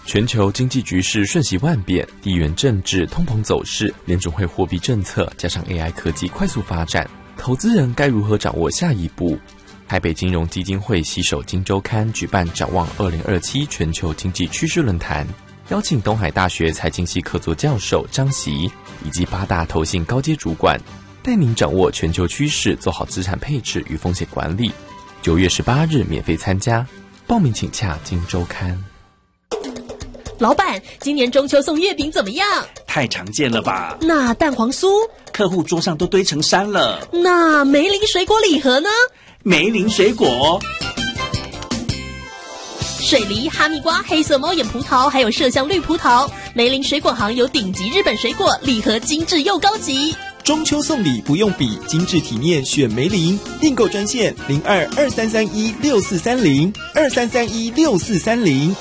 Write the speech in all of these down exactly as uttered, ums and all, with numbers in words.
全球经济局势瞬息万变，地缘政治、通膨走势、联准会货币政策，加上 A I 科技快速发展，投资人该如何掌握下一步？台北金融基金会携手金周刊举办展望二零二七全球经济趋势论坛，邀请东海大学财经系客座教授张席以及八大投信高阶主管，带您掌握全球趋势，做好资产配置与风险管理。九月十八日免费参加，报名请洽金周刊。 老板，今年中秋送月饼怎么样？ 太常见了吧？ 那蛋黄酥？ 客户桌上都堆成山了。 那梅林水果礼盒呢？ 梅林水果。 水梨、哈密瓜、黑色猫眼葡萄，还有麝香绿葡萄。梅林水果行有顶级日本水果，礼盒精致又高级。 中秋送礼不用比，精致体面选梅林。订购专线零二二三三一六四三零二三三一六四三零。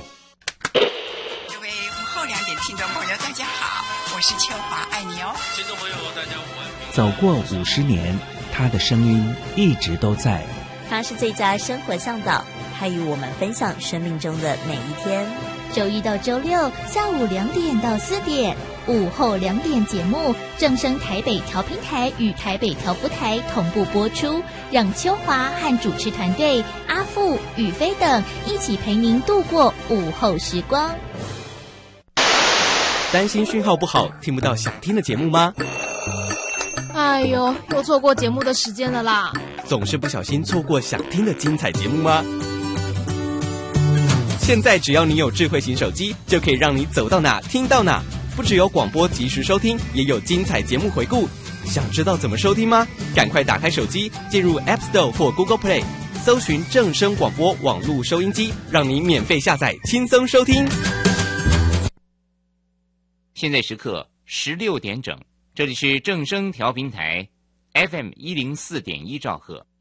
听众朋友大家好，我是秋华，爱你哦。 听众朋友大家午安。 走过五十年，他的声音一直都在。 他是最佳生活向导，他与我们分享生命中的每一天。 周一到周六下午两点到四点，午后两点节目正声台北调频台与台北调布台同步播出，让秋华和主持团队阿富、宇飞等一起陪您度过午后时光。 担心讯号不好，听不到想听的节目吗？ 哎呦，又错过节目的时间了啦！ 总是不小心错过想听的精彩节目吗？现在只要你有智慧型手机，就可以让你走到哪听到哪。不只有广播及时收听，也有精彩节目回顾。想知道怎么收听吗？赶快打开手机，进入 App Store 或 Google Play， 搜寻正声广播网络收音机，让你免费下载，轻松收听。 现在时刻十六点整，这里是正声调频台 F M 一零四点一兆赫。